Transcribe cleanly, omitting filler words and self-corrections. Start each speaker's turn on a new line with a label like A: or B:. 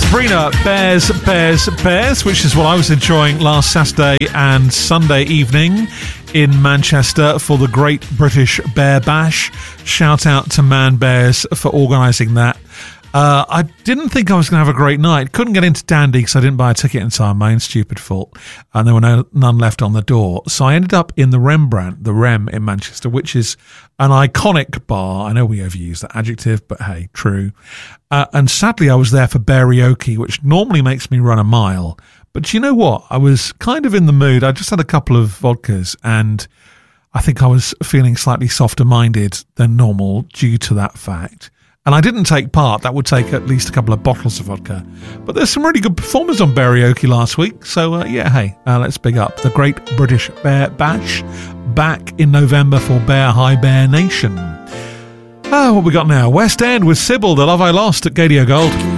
A: Sabrina, Bears, which is what I was enjoying last Saturday and Sunday evening in Manchester for the Great British Bear Bash. Shout out to Man Bears for organising that. I didn't think I was going to have a great night. Couldn't get into Dandy because I didn't buy a ticket in time. My own stupid fault. And there were none left on the door. So I ended up in the Rembrandt, the Rem in Manchester, which is an iconic bar. I know we overuse that adjective, but hey, true. And sadly, I was there for Bearioke, which normally makes me run a mile. But do you know what? I was kind of in the mood. I just had a couple of vodkas and I think I was feeling slightly softer-minded than normal due to that fact. And I didn't take part. That would take at least a couple of bottles of vodka. But there's some really good performers on Bearioke last week. So, let's big up the Great British Bear Bash back in November for Bear High Bear Nation. What we got now? West End with Sybil, The Love I Lost at Gadio Gold.